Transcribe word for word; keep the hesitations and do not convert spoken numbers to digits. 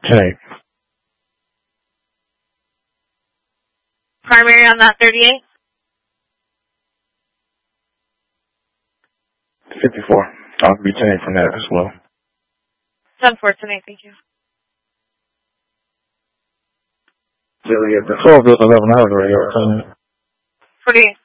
ten eight. Primary on that thirty-eight? fifty-four. I'll be ten eight from that as well. ten four, ten eight, thank you. Juliet, the twelve eleven hours already. forty-eight.